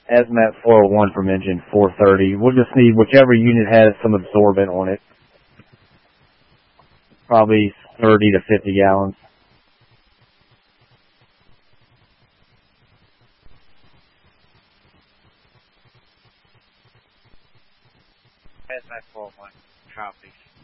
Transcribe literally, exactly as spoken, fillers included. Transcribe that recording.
Hazmat four oh one from engine four thirty. We'll just need whichever unit has some absorbent on it. Probably thirty to fifty gallons. Hazmat four oh one, copy.